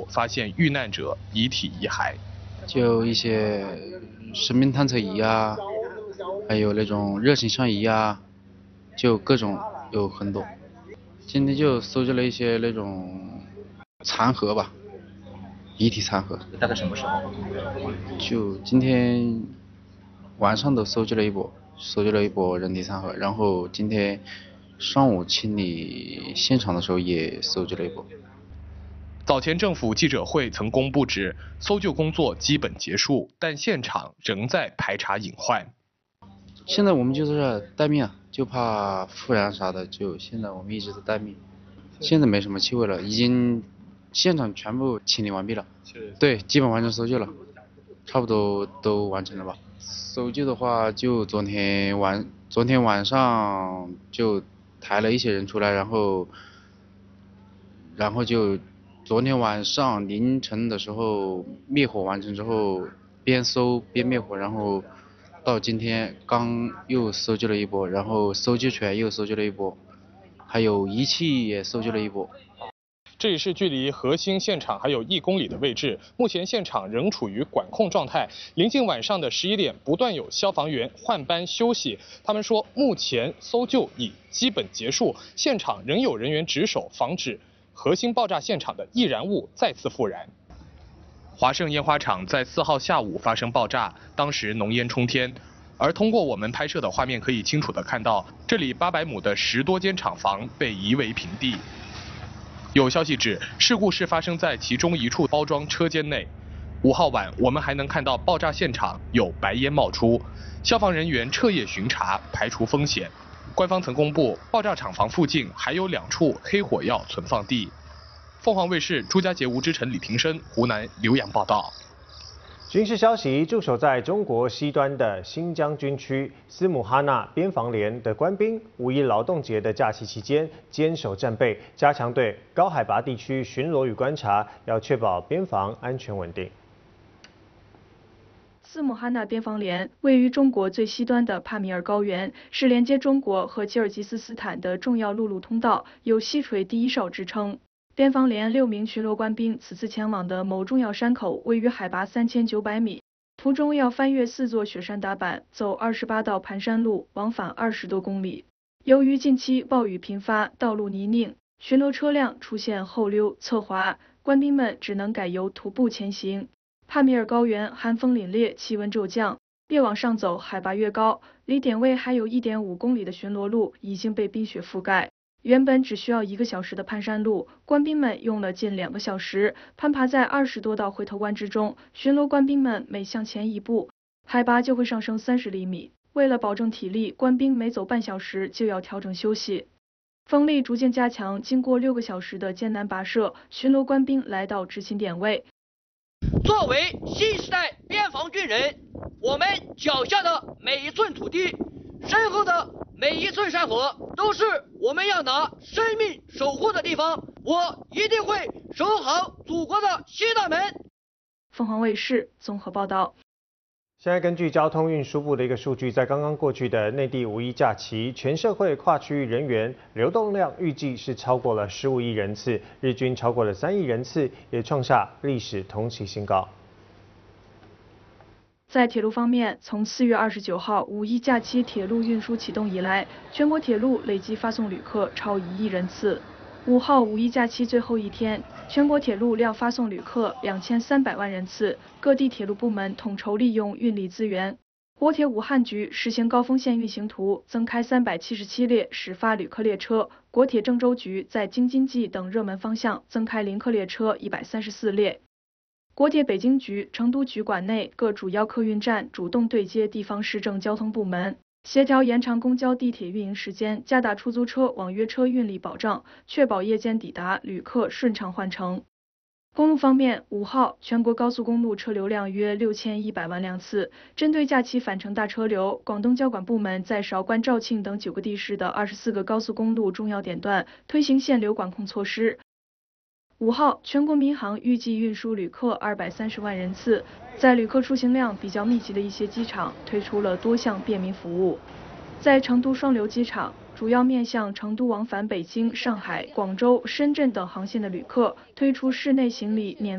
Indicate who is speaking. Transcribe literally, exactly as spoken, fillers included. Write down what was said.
Speaker 1: 发现遇难者遗体遗骸，
Speaker 2: 就一些生命探测仪啊，还有那种热成像仪啊，就各种有很多。今天就搜集了一些那种残骸吧，遗体残骸。
Speaker 3: 大概什么时候？
Speaker 2: 就今天晚上都搜集了一波，搜集了一波人体残骸，然后今天上午清理现场的时候也搜集了一波。
Speaker 1: 早前政府记者会曾公布指，搜救工作基本结束，但现场仍在排查隐患。
Speaker 2: 现在我们就是待命啊，就怕复燃啥的，就现在我们一直在待命。现在没什么气味了，已经现场全部清理完毕了。对，基本完成搜救了，差不多都完成了吧。搜救的话，就昨天晚昨天晚上就抬了一些人出来，然后然后就昨天晚上凌晨的时候灭火完成之后，边搜边灭火，然后到今天刚又搜救了一波，然后搜救犬又搜救了一波，还有仪器也搜救了一波。
Speaker 1: 这里是距离核心现场还有一公里的位置，目前现场仍处于管控状态。临近晚上的十一点，不断有消防员换班休息。他们说，目前搜救已基本结束，现场仍有人员值守，防止核心爆炸现场的易燃物再次复燃。华盛烟花厂在四号下午发生爆炸，当时浓烟冲天。而通过我们拍摄的画面，可以清楚地看到，这里八百亩的十多间厂房被夷为平地。有消息指，事故是发生在其中一处包装车间内。五号晚，我们还能看到爆炸现场有白烟冒出，消防人员彻夜巡查，排除风险。官方曾公布，爆炸厂房附近还有两处黑火药存放地。凤凰卫视朱家杰、吴之晨、李庭生，湖南浏阳报道。
Speaker 4: 军事消息：驻守在中国西端的新疆军区斯姆哈纳边防连的官兵，五一劳动节的假期期间坚守战备，加强对高海拔地区巡逻与观察，要确保边防安全稳定。
Speaker 5: 斯姆哈纳边防连位于中国最西端的帕米尔高原，是连接中国和吉尔吉斯斯坦的重要陆路通道，有西陲第一哨之称。边防连六名巡逻官兵此次前往的某重要山口位于海拔三千九百米，途中要翻越四座雪山打板，走二十八道盘山路，往返二十多公里。由于近期暴雨频发，道路泥泞，巡逻车辆出现后溜、侧滑，官兵们只能改由徒步前行。帕米尔高原寒风凛冽，气温骤降，越往上走，海拔越高，离点位还有 一点五公里的巡逻路已经被冰雪覆盖。原本只需要一个小时的攀山路，官兵们用了近两个小时，攀爬在二十多道回头关之中。巡逻官兵们每向前一步，海拔就会上升三十厘米。为了保证体力，官兵每走半小时就要调整休息。风力逐渐加强，经过六个小时的艰难跋涉，巡逻官兵来到执勤点位。
Speaker 6: 作为新时代边防军人，我们脚下的每一寸土地，身后的每一寸山河，都是我们要拿生命守护的地方。我一定会守好祖国的西大门。
Speaker 5: 凤凰卫视综合报道。
Speaker 4: 现在根据交通运输部的一个数据，在刚刚过去的内地五一假期，全社会跨区域人员流动量预计是超过了十五亿人次，日均超过了三亿人次，也创下历史同期新高。
Speaker 5: 在铁路方面，从四月二十九号五一假期铁路运输启动以来，全国铁路累计发送旅客超一亿人次。五号五一假期最后一天，全国铁路量发送旅客两千三百万人次，各地铁路部门统筹利用运力资源。国铁武汉局实行高峰线运行图，增开三百七十七列始发旅客列车；国铁郑州局在京津冀等热门方向增开临客列车一百三十四列。国铁北京局、成都局管内各主要客运站主动对接地方市政交通部门，协调延长公交、地铁运营时间，加大出租车、网约车运力保障，确保夜间抵达旅客顺畅换乘。公路方面，五号全国高速公路车流量约六千一百万辆次。针对假期返程大车流，广东交管部门在韶关、肇庆等九个地市的二十四个高速公路重要点段推行限流管控措施。五号，全国民航预计运输旅客二百三十万人次，在旅客出行量比较密集的一些机场推出了多项便民服务。在成都双流机场，主要面向成都往返北京、上海、广州、深圳等航线的旅客推出室内行李免